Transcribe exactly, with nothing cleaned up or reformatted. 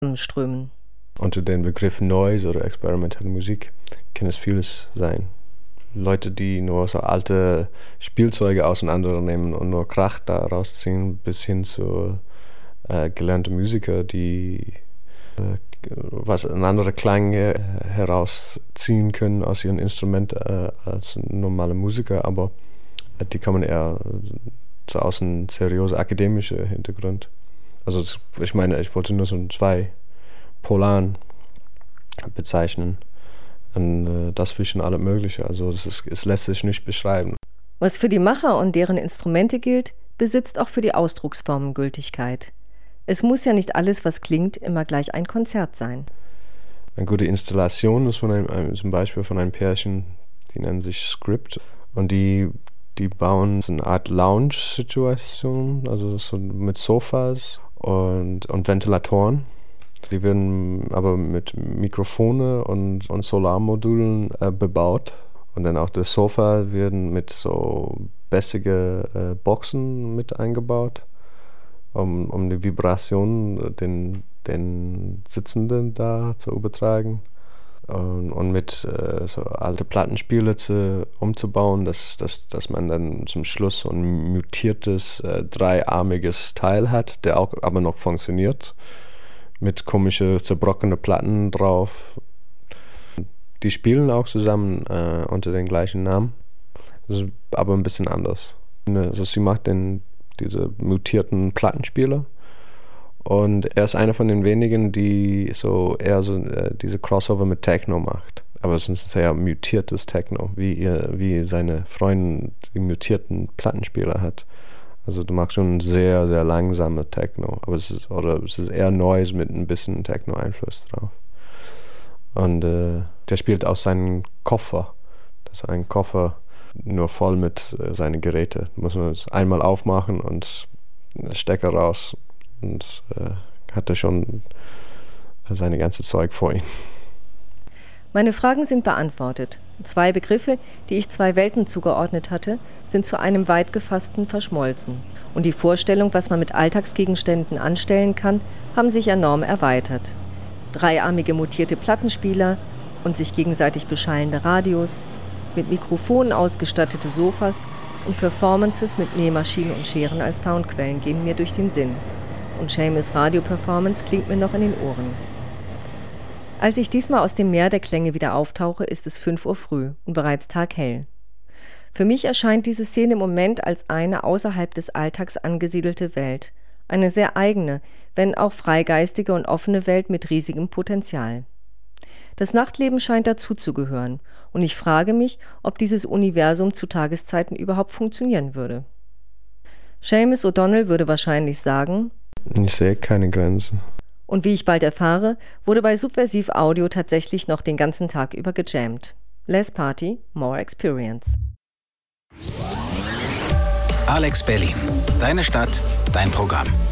strömen. Unter den Begriff Noise oder experimentelle Musik kann es vieles sein. Leute, die nur so alte Spielzeuge auseinandernehmen und nur Krach da rausziehen, bis hin zu äh, gelernte Musiker, die äh, was einen anderen Klang äh, herausziehen können aus ihrem Instrument äh, als normale Musiker, aber äh, die kommen eher so aus einem seriösen akademischen Hintergrund. Also das, ich meine, ich wollte nur so zwei Polaren bezeichnen. Und äh, das zwischen allem Mögliche. Also es, ist, es lässt sich nicht beschreiben. Was für die Macher und deren Instrumente gilt, besitzt auch für die Ausdrucksformen Gültigkeit. Es muss ja nicht alles, was klingt, immer gleich ein Konzert sein. Eine gute Installation ist von einem, zum Beispiel von einem Pärchen, die nennen sich Script. Und die, die bauen so eine Art Lounge-Situation, also so mit Sofas und, und Ventilatoren. Die werden aber mit Mikrofone und, und Solarmodulen äh, bebaut. Und dann auch das Sofa werden mit so bässige äh, Boxen mit eingebaut, um, um die Vibration den, den Sitzenden da zu übertragen. Und, und mit äh, so alte Plattenspieler zu, umzubauen, dass, dass, dass man dann zum Schluss so ein mutiertes, äh, dreiarmiges Teil hat, der auch aber noch funktioniert. Mit komischen, zerbrochenen Platten drauf. Die spielen auch zusammen äh, unter den gleichen Namen, das ist aber ein bisschen anders. Also sie macht den, diese mutierten Plattenspieler und er ist einer von den wenigen, die so eher so äh, diese Crossover mit Techno macht. Aber es ist ein sehr mutiertes Techno, wie, ihr, wie seine Freundin die mutierten Plattenspieler hat. Also du machst schon sehr, sehr langsame Techno, aber es ist, oder es ist eher Noise mit ein bisschen Techno-Einfluss drauf. Und äh, der spielt aus seinem Koffer. Das ist ein Koffer nur voll mit äh, seinen Geräten. Da muss man es einmal aufmachen und den Stecker raus und äh, hat er schon seine ganze Zeug vor ihm. Meine Fragen sind beantwortet. Zwei Begriffe, die ich zwei Welten zugeordnet hatte, sind zu einem weit gefassten verschmolzen. Und die Vorstellung, was man mit Alltagsgegenständen anstellen kann, haben sich enorm erweitert. Dreiarmige mutierte Plattenspieler und sich gegenseitig beschallende Radios, mit Mikrofonen ausgestattete Sofas und Performances mit Nähmaschinen und Scheren als Soundquellen gehen mir durch den Sinn. Und Seamus Radio-Performance klingt mir noch in den Ohren. Als ich diesmal aus dem Meer der Klänge wieder auftauche, ist es fünf Uhr früh und bereits taghell. Für mich erscheint diese Szene im Moment als eine außerhalb des Alltags angesiedelte Welt. Eine sehr eigene, wenn auch freigeistige und offene Welt mit riesigem Potenzial. Das Nachtleben scheint dazuzugehören und ich frage mich, ob dieses Universum zu Tageszeiten überhaupt funktionieren würde. Seamus O'Donnell würde wahrscheinlich sagen: Ich sehe keine Grenzen. Und wie ich bald erfahre, wurde bei Subversiv Audio tatsächlich noch den ganzen Tag über gejammt. Less Party, more Experience. Alex Berlin. Deine Stadt, dein Programm.